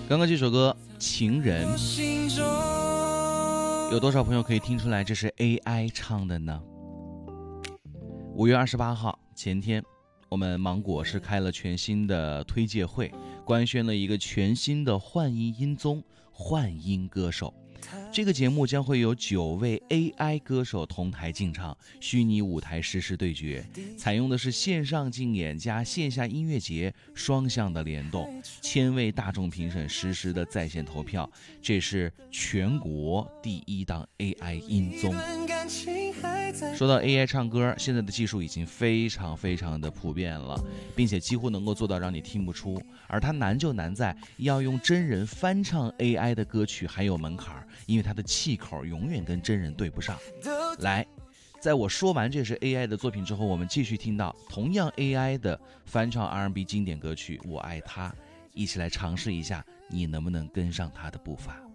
刚刚这首歌《情人》，有多少朋友可以听出来这是 AI 唱的呢？5月28号前天，我们芒果是开了全新的推介会，官宣了一个全新的幻音音综《幻音歌手》。这个节目将会有9位 AI 歌手同台竞唱，虚拟舞台实时对决，采用的是线上竞演加线下音乐节双向的联动，1000位大众评审实时的在线投票，这是全国第1档 AI 音综。说到 AI 唱歌，现在的技术已经非常的普遍了，并且几乎能够做到让你听不出，而它难就难在要用真人翻唱 AI 的歌曲还有门槛，因为它的气口永远跟真人对不上。来，在我说完这是 AI 的作品之后，我们继续听到同样 AI 的翻唱 R&B 经典歌曲《我爱他》，一起来尝试一下，你能不能跟上他的步伐？